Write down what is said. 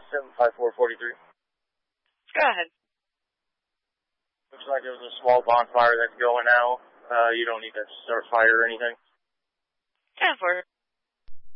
75443. Go ahead. Looks like there was a small bonfire that's going now. You don't need to start fire or anything. 10-4.